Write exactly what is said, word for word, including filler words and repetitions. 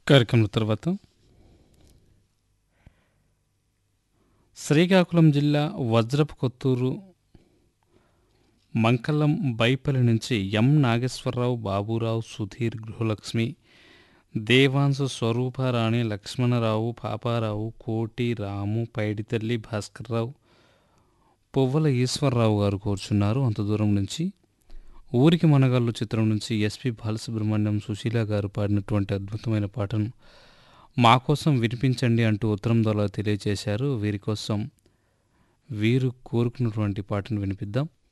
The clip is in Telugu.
కార్యక్రమం తర్వాత శ్రీకాకుళం జిల్లా వజ్రపు కొత్తూరు మంకలం బైపల్లి నుంచి ఎం నాగేశ్వరరావు, బాబురావు, సుధీర్, గృహలక్ష్మి, దేవాంశు, స్వరూపారాణి, లక్ష్మణరావు, పాపారావు, కోటి, రాము, పైడితల్లి, భాస్కర్రావు, పువ్వల ఈశ్వరరావు గారు కోరుచున్నారు. అంత దూరం నుంచి ఊరికి మనగాళ్ళు చిత్రం నుంచి ఎస్పి బాలసుబ్రహ్మణ్యం, సుశీల గారు పాడినటువంటి అద్భుతమైన పాటను మా కోసం వినిపించండి అంటూ ఉత్తరం ద్వారా తెలియజేశారు. వీరి కోసం వీరు కోరుకున్నటువంటి పాటను వినిపిద్దాం.